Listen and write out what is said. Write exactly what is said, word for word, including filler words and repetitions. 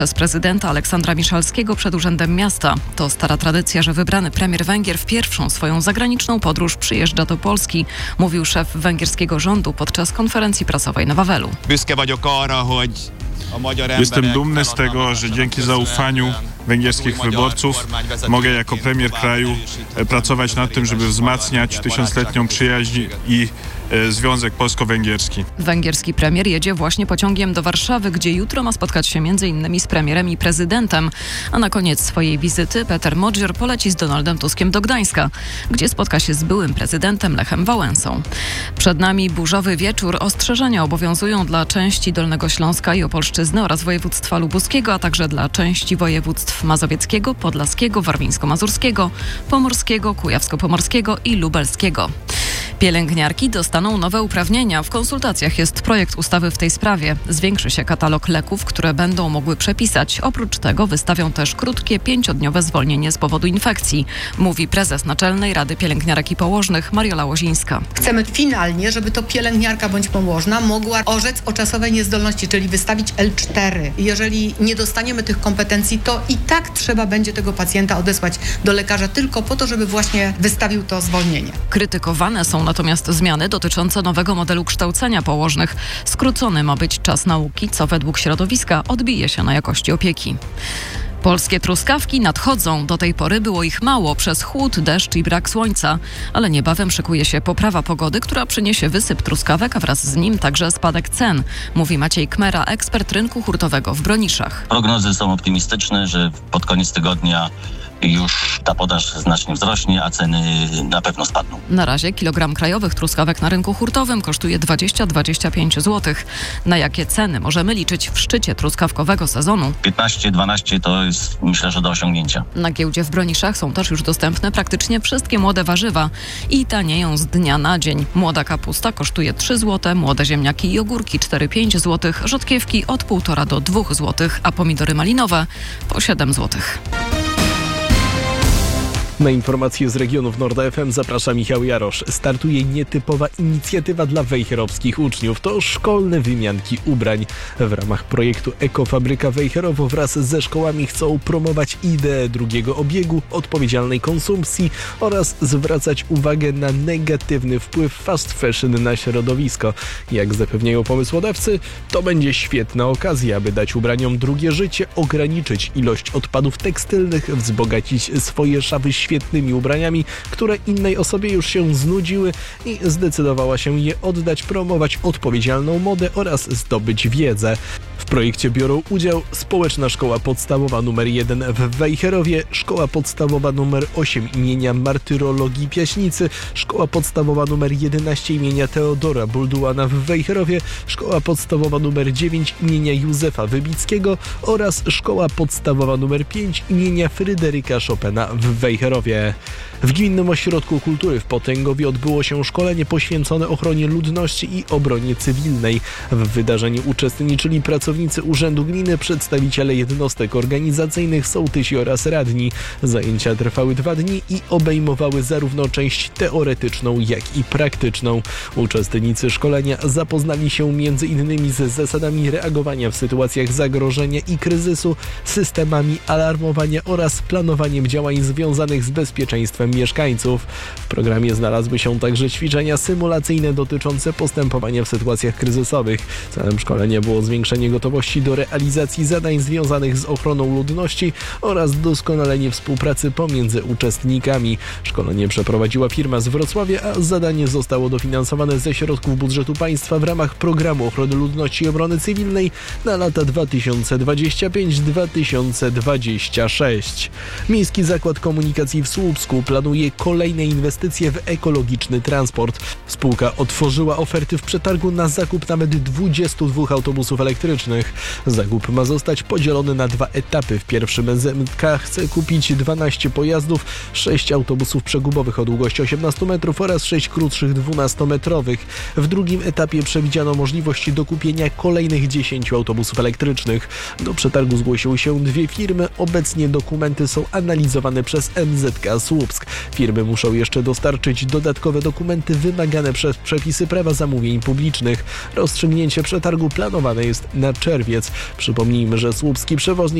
Przez prezydenta Aleksandra Miszalskiego przed Urzędem Miasta. To stara tradycja, że wybrany premier Węgier w pierwszą swoją zagraniczną podróż przyjeżdża do Polski, mówił szef węgierskiego rządu podczas konferencji prasowej na Wawelu. Jestem dumny z tego, że dzięki zaufaniu węgierskich wyborców mogę jako premier kraju pracować nad tym, żeby wzmacniać tysiącletnią przyjaźń i Związek Polsko-Węgierski. Węgierski premier jedzie właśnie pociągiem do Warszawy, gdzie jutro ma spotkać się między innymi z premierem i prezydentem. A na koniec swojej wizyty Peter Modżer poleci z Donaldem Tuskiem do Gdańska, gdzie spotka się z byłym prezydentem Lechem Wałęsą. Przed nami burzowy wieczór. Ostrzeżenia obowiązują dla części Dolnego Śląska i Opolszczyzny oraz województwa lubuskiego, a także dla części województw mazowieckiego, podlaskiego, warmińsko-mazurskiego, pomorskiego, kujawsko-pomorskiego i lubelskiego. Pielęgniarki dostaną nowe uprawnienia. W konsultacjach jest projekt ustawy w tej sprawie. Zwiększy się katalog leków, które będą mogły przepisać. Oprócz tego wystawią też krótkie, pięciodniowe zwolnienie z powodu infekcji, mówi prezes Naczelnej Rady Pielęgniarek i Położnych Mariola Łozińska. Chcemy finalnie, żeby to pielęgniarka bądź położna mogła orzec o czasowej niezdolności, czyli wystawić L cztery. Jeżeli nie dostaniemy tych kompetencji, to i tak trzeba będzie tego pacjenta odesłać do lekarza tylko po to, żeby właśnie wystawił to zwolnienie. Krytykowane są natomiast zmiany dotyczące nowego modelu kształcenia położnych. Skrócony ma być czas nauki, co według środowiska odbije się na jakości opieki. Polskie truskawki nadchodzą. Do tej pory było ich mało przez chłód, deszcz i brak słońca. Ale niebawem szykuje się poprawa pogody, która przyniesie wysyp truskawek, a wraz z nim także spadek cen, mówi Maciej Kmera, ekspert rynku hurtowego w Broniszach. Prognozy są optymistyczne, że pod koniec tygodnia już ta podaż znacznie wzrośnie, a ceny na pewno spadną. Na razie kilogram krajowych truskawek na rynku hurtowym kosztuje dwadzieścia do dwudziestu pięciu złotych. Na jakie ceny możemy liczyć w szczycie truskawkowego sezonu? piętnaście dwanaście to jest, myślę, że do osiągnięcia. Na giełdzie w Broniszach są też już dostępne praktycznie wszystkie młode warzywa i tanieją z dnia na dzień. Młoda kapusta kosztuje trzy złote, młode ziemniaki i ogórki cztery do pięciu złotych, rzodkiewki od półtora do dwóch złotych, a pomidory malinowe po siedem złotych. Na informacje z regionów Norda F M zaprasza Michał Jarosz. Startuje nietypowa inicjatywa dla wejherowskich uczniów. To szkolne wymianki ubrań. W ramach projektu Ekofabryka Wejherowo wraz ze szkołami chcą promować ideę drugiego obiegu, odpowiedzialnej konsumpcji oraz zwracać uwagę na negatywny wpływ fast fashion na środowisko. Jak zapewniają pomysłodawcy, to będzie świetna okazja, aby dać ubraniom drugie życie, ograniczyć ilość odpadów tekstylnych, wzbogacić swoje szafy świetnymi ubraniami, które innej osobie już się znudziły i zdecydowała się je oddać, promować odpowiedzialną modę oraz zdobyć wiedzę. W projekcie biorą udział Społeczna Szkoła Podstawowa nr jeden w Wejherowie, Szkoła Podstawowa nr osiem imienia Martyrologii Piaśnicy, Szkoła Podstawowa nr jedenaście imienia Teodora Bulduana w Wejherowie, Szkoła Podstawowa nr dziewięć imienia Józefa Wybickiego oraz Szkoła Podstawowa nr pięć imienia Fryderyka Chopina w Wejherowie. W Gminnym Ośrodku Kultury w Potęgowie odbyło się szkolenie poświęcone ochronie ludności i obronie cywilnej. W wydarzeniu uczestniczyli pracownicy Urzędu Gminy, przedstawiciele jednostek organizacyjnych, sołtysi oraz radni. Zajęcia trwały dwa dni i obejmowały zarówno część teoretyczną, jak i praktyczną. Uczestnicy szkolenia zapoznali się między innymi z zasadami reagowania w sytuacjach zagrożenia i kryzysu, systemami alarmowania oraz planowaniem działań związanych z bezpieczeństwem mieszkańców. W programie znalazły się także ćwiczenia symulacyjne dotyczące postępowania w sytuacjach kryzysowych. Celem szkolenia było zwiększenie gotowości do realizacji zadań związanych z ochroną ludności oraz doskonalenie współpracy pomiędzy uczestnikami. Szkolenie przeprowadziła firma z Wrocławia, a zadanie zostało dofinansowane ze środków budżetu państwa w ramach Programu Ochrony Ludności i Obrony Cywilnej na lata dwa tysiące dwudziesty piąty do dwa tysiące dwudziestego szóstego. Miejski Zakład Komunikacji w Słupsku planuje kolejne inwestycje w ekologiczny transport. Spółka otworzyła oferty w przetargu na zakup nawet dwudziestu dwóch autobusów elektrycznych. Zakup ma zostać podzielony na dwa etapy. W pierwszym M Z K chce kupić dwanaście pojazdów, sześć autobusów przegubowych o długości osiemnaście metrów oraz sześć krótszych dwunastometrowych. W drugim etapie przewidziano możliwość dokupienia kolejnych dziesięciu autobusów elektrycznych. Do przetargu zgłosiły się dwie firmy. Obecnie dokumenty są analizowane przez M Z K Słupsk. Firmy muszą jeszcze dostarczyć dodatkowe dokumenty wymagane przez przepisy prawa zamówień publicznych. Rozstrzygnięcie przetargu planowane jest na czerwiec. Przypomnijmy, że słupski przewoźnik